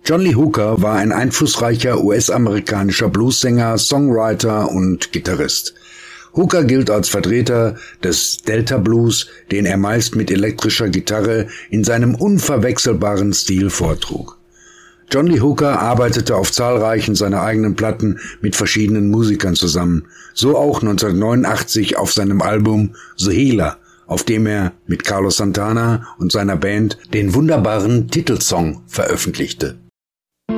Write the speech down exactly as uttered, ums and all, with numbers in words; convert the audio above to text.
John Lee Hooker war ein einflussreicher U S-amerikanischer Bluessänger, Songwriter und Gitarrist. Hooker gilt als Vertreter des Delta Blues, den er meist mit elektrischer Gitarre in seinem unverwechselbaren Stil vortrug. John Lee Hooker arbeitete auf zahlreichen seiner eigenen Platten mit verschiedenen Musikern zusammen, so auch neunzehnhundertneunundachtzig auf seinem Album The Healer, auf dem er mit Carlos Santana und seiner Band den wunderbaren Titelsong veröffentlichte.